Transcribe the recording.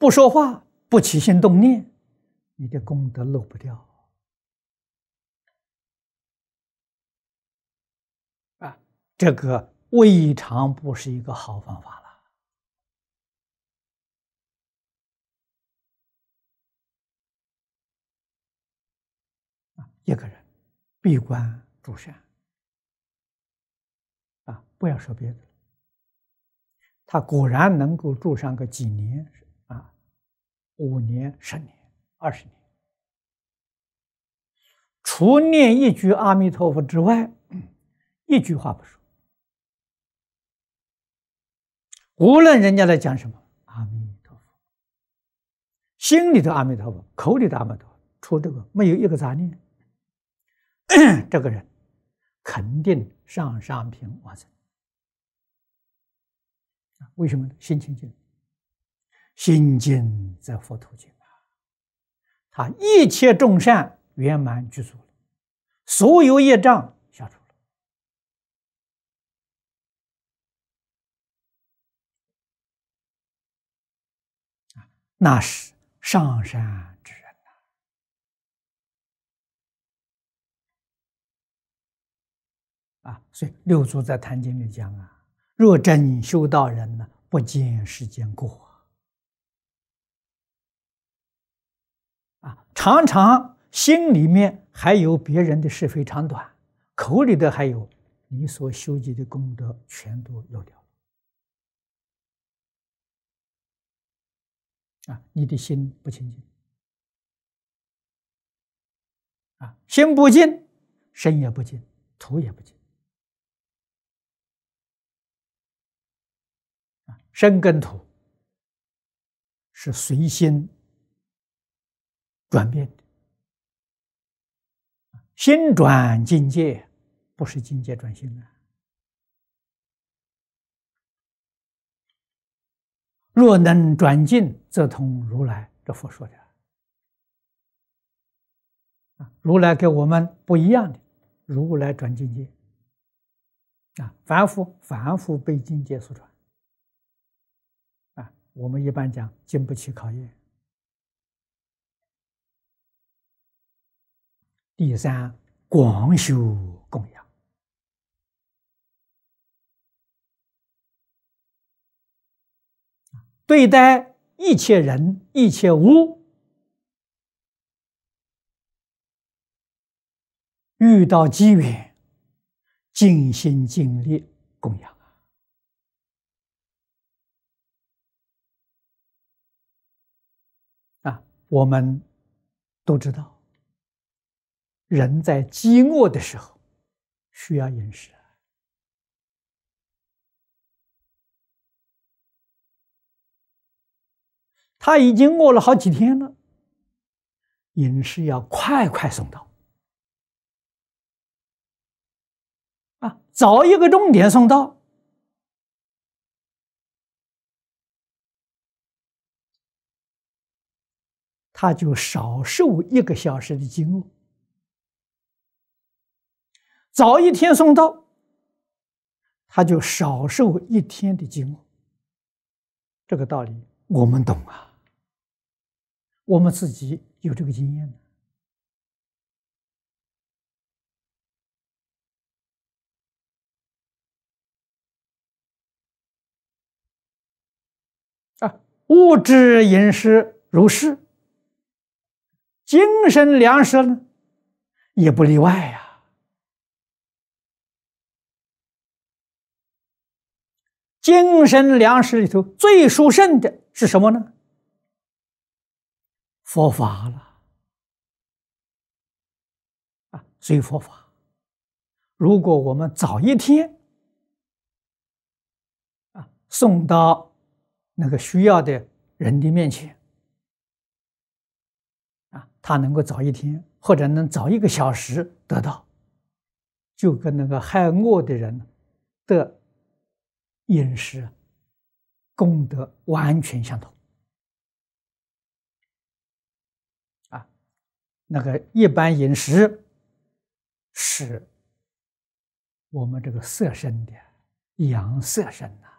不说话，不起心动念，你的功德漏不掉啊！这个未尝不是一个好方法了啊！一个人闭关助善啊，不要说别的，他果然能够住上个几年啊，5年、10年、20年，除念一句阿弥陀佛之外，一句话不说。无论人家来讲什么阿弥陀佛，心里的阿弥陀佛，口里的阿弥陀佛，除这个没有一个杂念，这个人肯定上上品往生。为什么呢？心清净，心净则佛土净啊！他一切众善圆满具足了，所有业障消除了，那是上善之人啊！所以六祖在《坛经》里讲啊。若真修道人呢，不见世间过啊！常常心里面还有别人的是非长短，口里的还有你所修集的功德，全都漏掉啊！你的心不清净啊，心不净，身也不净，土也不净。身跟土是随心转变的，心转境界不是境界转心啊。若能转境，则同如来。这佛说的如来跟我们不一样的，如来转境界啊，凡夫被境界所转。我们一般讲经不起考验。第三，广修供养。对待一切人、一切物，遇到机缘，尽心尽力供养。我们都知道，人在饥饿的时候需要饮食，他已经饿了好几天了，饮食要快快送到早1个钟点送到，他就少受1个小时的饥饿。早1天送到，他就少受1天的饥饿。这个道理我们懂啊，我们自己有这个经验物质饮食如是，精神粮食呢也不例外呀。精神粮食里头最殊胜的是什么呢？佛法了所以佛法，如果我们早1天送到那个需要的人的面前他能够早1天，或者能早1个小时得到，就跟那个害饿的人的饮食功德完全相同那个一般饮食是我们这个色身的养色身